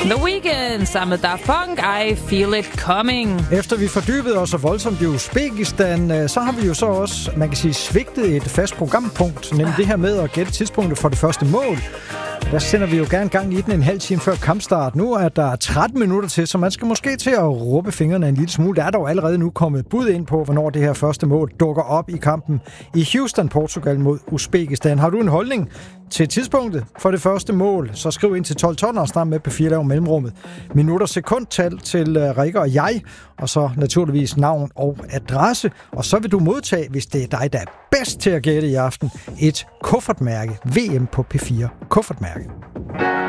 The Weeknd sammen med Daft Punk, I Feel It Coming. Efter vi fordybede os så voldsomt i Uzbekistan, så har vi jo så også, man kan sige, svigtet et fast programpunkt, nemlig det her med at gætte tidspunktet for det første mål. Der sender vi jo gerne gang i den en halv time før kampstart. Nu er der 13 minutter til, så man skal måske til at råbe fingrene en lille smule. Der er dog allerede nu kommet bud ind på, hvornår det her første mål dukker op i kampen i Houston, Portugal mod Uzbekistan. Har du en holdning til tidspunktet for det første mål, så skriv ind til 1212 og start med på 4 mellemrummet. Minutter, sekundtal til Rikke og jeg, og så naturligvis navn og adresse. Og så vil du modtage, hvis det er dig, der er bedst til at gætte i aften, et kuffertmærke. VM på P4 kuffertmærke.